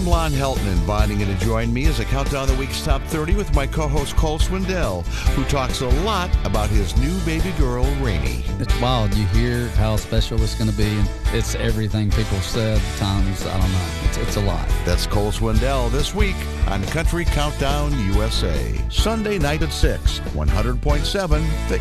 Lon Helton, inviting you to join me as I count down the week's top 30 with my co-host Cole Swindell, who talks a lot about his new baby girl, Rainey. It's wild. You hear how special it's going to be, and it's everything people said times, I don't know. It's a lot. That's Cole Swindell this week on Country Countdown USA. Sunday night at 6, 100.7 The